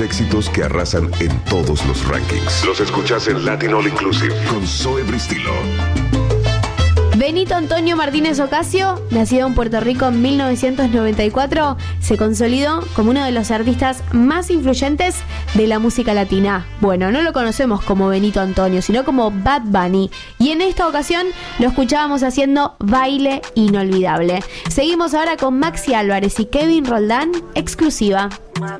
éxitos que arrasan en todos los rankings. Los escuchás en Latin All Inclusive con Zoe Bristilo. Benito Antonio Martínez Ocasio, nacido en Puerto Rico en 1994, se consolidó como uno de los artistas más influyentes de la música latina. Bueno, no lo conocemos como Benito Antonio, sino como Bad Bunny. Y en esta ocasión lo escuchábamos haciendo Baile Inolvidable. Seguimos ahora con Maxi Álvarez y Kevin Roldán, Exclusiva.